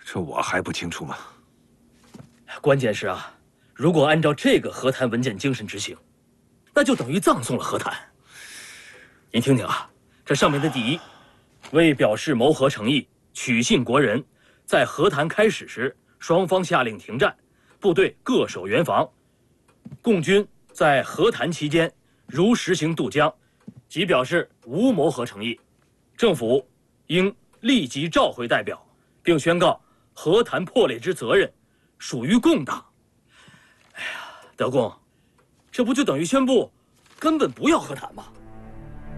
这我还不清楚吗？ 关键是啊，如果按照这个和谈文件精神执行，那就等于葬送了和谈。您听听啊，这上面的第一，为表示谋和诚意，取信国人，在和谈开始时，双方下令停战，部队各守原防。共军在和谈期间如实行渡江，即表示无谋和诚意。政府应立即召回代表，并宣告和谈破裂之责任属于共党。哎呀，德公，这不就等于宣布根本不要和谈吗？